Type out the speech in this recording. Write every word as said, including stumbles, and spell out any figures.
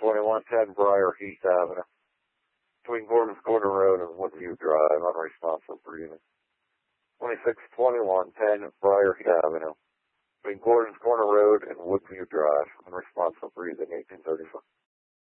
twenty-one ten Briar Heath Avenue. Between Gordon's Corner Road and Woodview Drive, unresponsive breathing. twenty-six twenty-one ten Briar Heath Avenue. Between Gordon's Corner Road and Woodview Drive, unresponsive breathing, eighteen thirty-five.